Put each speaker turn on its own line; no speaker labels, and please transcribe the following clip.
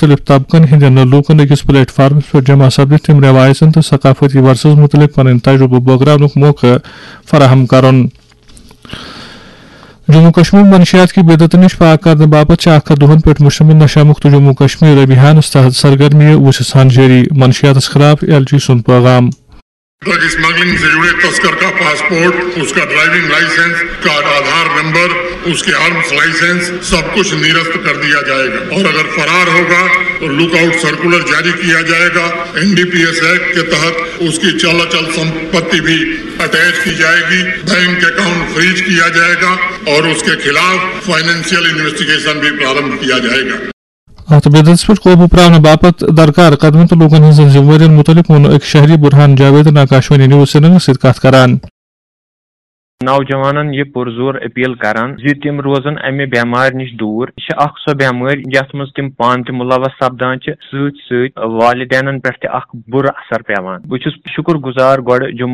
مختلف طبقن ہندین لوکن اکس پلیٹ فارمس پر جمع سپدت تم روایتن تو ثقافتی ورثس متعلق پن تجربہ بٲگراونُک موقع فراہم کرن. جموں کشمیر منشیات کی بدعت نش پاک کرنے باپت 100 دہن پہ مشتمل نشہ مکت جموں کشمیر ابھیانس تحت سرگرمی وسان جاری. منشیات خلاف ایل جی سن پیغام.
ڈرگ اسمگلنگ سے جڑے تسکر کا پاسپورٹ، اس کا ڈرائیونگ لائسنس کا آدھار نمبر، اس کے آرمز لائسنس سب کچھ نرست کر دیا جائے گا، اور اگر فرار ہوگا تو لک آؤٹ سرکولر جاری کیا جائے گا. NDPS ایکٹ کے تحت اس کی چل اچل سمپتی بھی اٹیچ کی جائے گی، بینک اکاؤنٹ فریز کیا جائے گا، اور اس کے خلاف فائنینشیل انویسٹیگیشن بھی پرارمبھ کیا جائے گا.
ات بدعت پہ قوبو پراؤن باپت درکار قدم تو لوکن ہز ذمہ داری متعلق ون ایک شہری برہان جاوید آکاشوانی نیوز سرینگر ست کت کران.
نوجوانن یہ پرزور اپیل کران زِ تم روزن امہ بیمار نش دور. یہ اخ سو بیمار یت مز تم پان تہ ملوث سپدان ست والدینن پہ تہ اخ بر اثر پیوان. بہ چھس شکر گزار گۄڈٕ جموں